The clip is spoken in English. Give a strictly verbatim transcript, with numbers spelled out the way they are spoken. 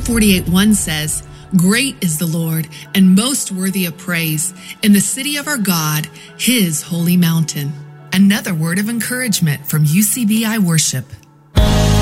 forty-eight one says, "Great is the Lord and most worthy of praise in the city of our God, his holy mountain." Another word of encouragement from U C B I Worship.